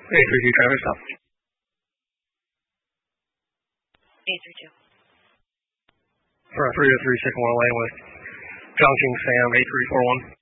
832 traffic stop. 832. For 303 Sycamore Lane with Chongqing Sam 8341.